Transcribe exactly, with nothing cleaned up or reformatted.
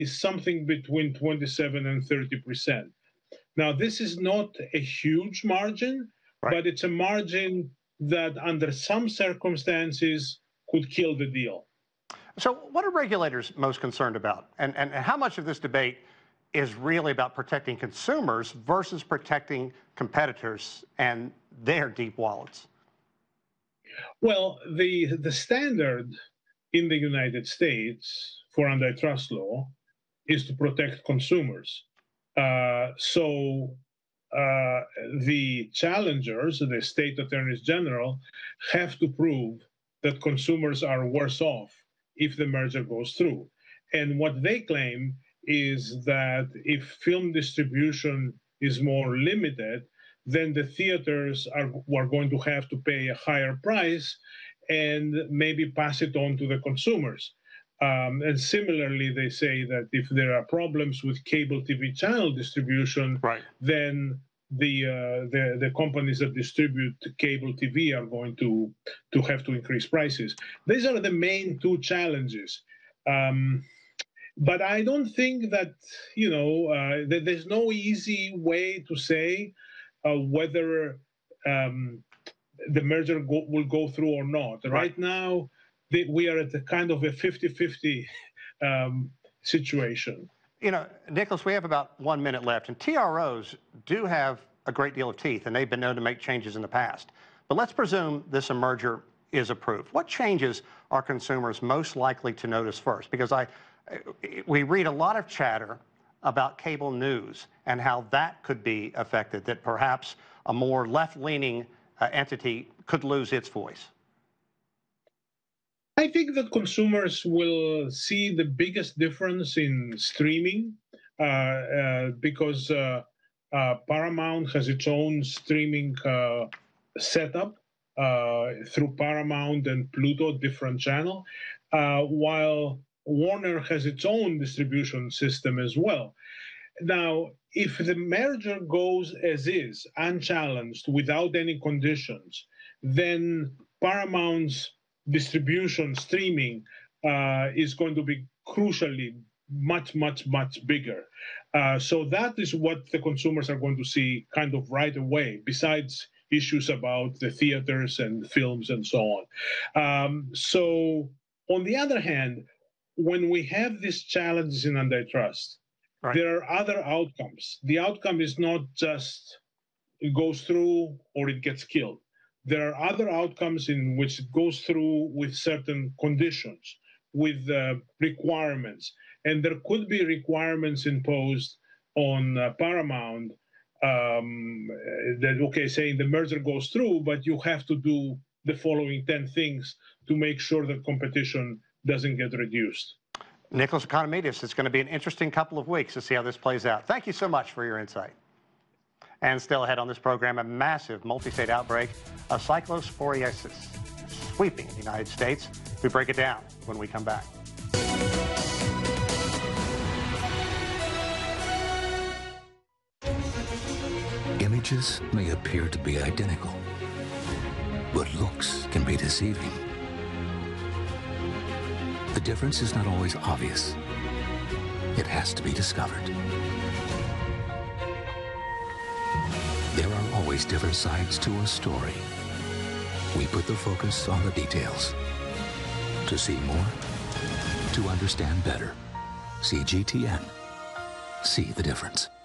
is something between twenty-seven and thirty percent. Now, this is not a huge margin, right. but it's a margin that under some circumstances could kill the deal. So what are regulators most concerned about? And, and, and how much of this debate is really about protecting consumers versus protecting competitors and their deep wallets? Well, the, the standard in the United States for antitrust law is to protect consumers. Uh, so uh, the challengers, the state attorneys general, have to prove that consumers are worse off if the merger goes through. And what they claim is that if film distribution is more limited, then the theaters are, are going to have to pay a higher price and maybe pass it on to the consumers. Um, and similarly, they say that if there are problems with cable T V channel distribution, right. then the, uh, the the companies that distribute cable T V are going to to have to increase prices. These are the main two challenges. Um, but I don't think that, you know, uh, that there's no easy way to say uh, whether um, the merger go, will go through or not. Right, right now, they, we are at a kind of a fifty fifty um, situation. You know, Nicholas, we have about one minute left, and T R Os do have a great deal of teeth, and they've been known to make changes in the past. But let's presume this merger is approved. What changes are consumers most likely to notice first? Because I, we read a lot of chatter about cable news and how that could be affected, that perhaps a more left-leaning uh, entity could lose its voice. I think that consumers will see the biggest difference in streaming uh, uh, because uh, uh, Paramount has its own streaming uh, setup uh, through Paramount and Pluto, different channel, uh, while Warner has its own distribution system as well. Now, if the merger goes as is, unchallenged, without any conditions, then Paramount's distribution, streaming, uh, is going to be crucially much, much, much bigger. Uh, so that is what the consumers are going to see kind of right away, besides issues about the theaters and films and so on. Um, so on the other hand, when we have these challenges in antitrust, right, there are other outcomes. The outcome is not just it goes through or it gets killed. There are other outcomes in which it goes through with certain conditions, with uh, requirements. And there could be requirements imposed on uh, Paramount um, that, okay, saying the merger goes through, but you have to do the following ten things to make sure that competition doesn't get reduced. Nicholas Economides, it's going to be an interesting couple of weeks to see how this plays out. Thank you so much for your insight. And still ahead on this program, a massive multi-state outbreak of cyclosporiasis sweeping the United States. We break it down when we come back. Images may appear to be identical, but looks can be deceiving. The difference is not always obvious. It has to be discovered. There are always different sides to a story. We put the focus on the details. To see more, to understand better. C G T N. See the difference.